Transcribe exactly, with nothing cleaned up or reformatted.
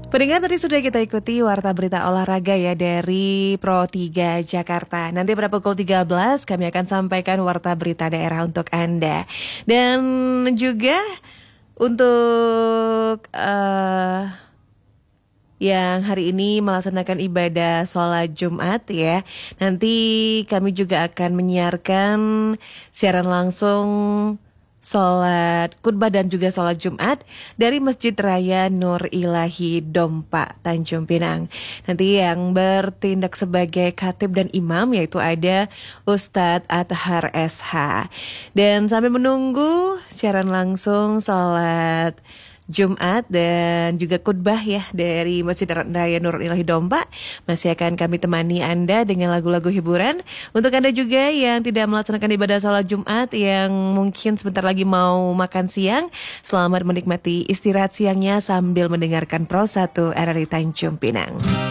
Pendengar, tadi sudah kita ikuti warta berita olahraga ya dari Pro tiga Jakarta. Nanti pada pukul tiga belas kami akan sampaikan warta berita daerah untuk Anda. Dan juga untuk uh, yang hari ini melaksanakan ibadah sholat Jumat ya. Nanti kami juga akan menyiarkan siaran langsung sholat khutbah dan juga sholat Jumat dari Masjid Raya Nur Ilahi Dompa, Tanjung Pinang. Nanti yang bertindak sebagai khatib dan imam yaitu ada Ustadz Athar S H. Dan sambil menunggu siaran langsung sholat Jumat dan juga khutbah ya dari Masjid Raya Nur Ilahi Dompa, masih akan kami temani Anda dengan lagu-lagu hiburan. Untuk Anda juga yang tidak melaksanakan ibadah sholat Jumat, yang mungkin sebentar lagi mau makan siang, selamat menikmati istirahat siangnya sambil mendengarkan Pro satu R R I Tanjung Pinang.